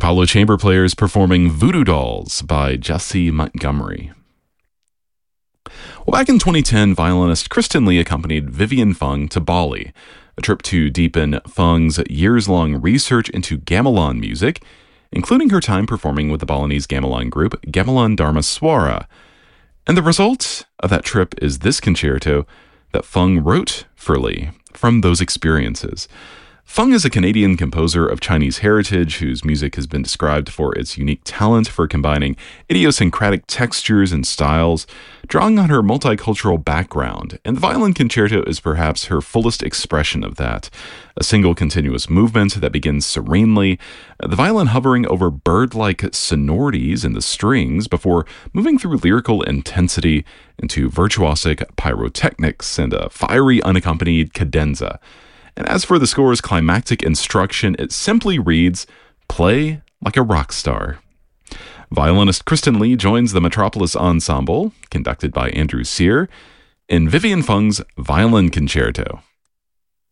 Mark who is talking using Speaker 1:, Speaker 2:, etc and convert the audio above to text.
Speaker 1: Apollo Chamber Players performing Voodoo Dolls by Jessie Montgomery. Well, back in 2010, violinist Kristen Lee accompanied Vivian Fung to Bali, a trip to deepen Fung's years-long research into gamelan music, including her time performing with the Balinese gamelan group Gamelan Dharma Swara. And the result of that trip is this concerto that Fung wrote for Lee from those experiences. Fung is a Canadian composer of Chinese heritage whose music has been described for its unique talent for combining idiosyncratic textures and styles, drawing on her multicultural background, and the violin concerto is perhaps her fullest expression of that. A single continuous movement that begins serenely, the violin hovering over bird-like sonorities in the strings before moving through lyrical intensity into virtuosic pyrotechnics and a fiery unaccompanied cadenza. And as for the score's climactic instruction, it simply reads, "Play like a rock star." Violinist Kristen Lee joins the Metropolis Ensemble, conducted by Andrew Sear, in Vivian Fung's Violin Concerto.